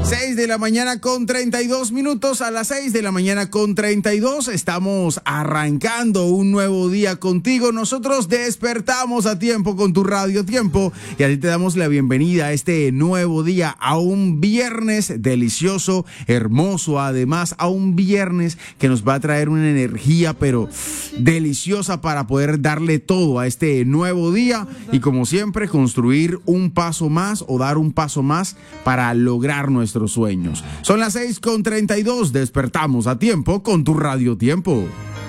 6 de la mañana con 32 minutos. A las 6 de la mañana con 32 estamos arrancando un nuevo día contigo. Nosotros despertamos a tiempo con tu Radio Tiempo y así te damos la bienvenida a este nuevo día, a un viernes delicioso, hermoso, además a un viernes que nos va a traer una energía pero deliciosa para poder darle todo a este nuevo día y, como siempre, construir un paso más o dar un paso más para lograr nuestros sueños. Son las 6:32, despertamos a tiempo con tu Radio Tiempo.